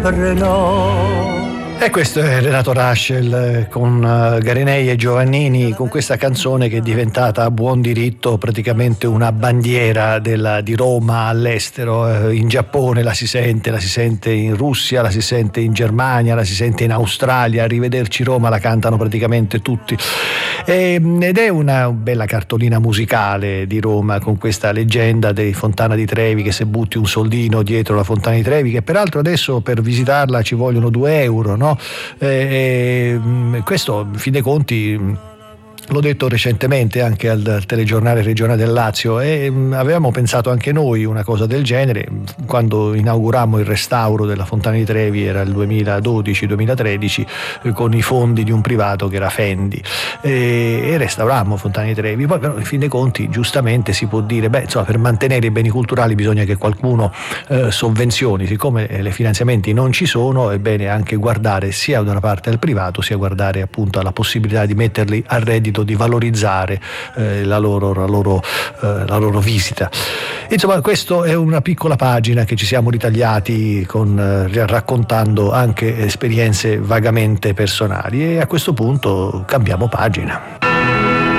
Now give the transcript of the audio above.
Renault. E questo è Renato Rascel con Garinei e Giovannini, con questa canzone che è diventata a buon diritto praticamente una bandiera di Roma all'estero. In Giappone la si sente in Russia, la si sente in Germania, la si sente in Australia. Arrivederci Roma la cantano praticamente tutti. Ed è una bella cartolina musicale di Roma, con questa leggenda di Fontana di Trevi, che se butti un soldino dietro la Fontana di Trevi, che peraltro adesso per visitarla ci vogliono 2 euro, no? Questo in fin dei conti l'ho detto recentemente anche al telegiornale regionale del Lazio, e avevamo pensato anche noi una cosa del genere quando inaugurammo il restauro della Fontana di Trevi, era il 2012-2013, con i fondi di un privato che era Fendi, e restaurammo Fontana di Trevi. Poi però in fin dei conti giustamente si può dire, insomma, per mantenere i beni culturali bisogna che qualcuno sovvenzioni. Siccome i finanziamenti non ci sono, è bene anche guardare sia da una parte al privato, sia guardare appunto alla possibilità di metterli a reddito, di valorizzare la loro visita. Insomma, questa è una piccola pagina che ci siamo ritagliati raccontando anche esperienze vagamente personali, e a questo punto cambiamo pagina.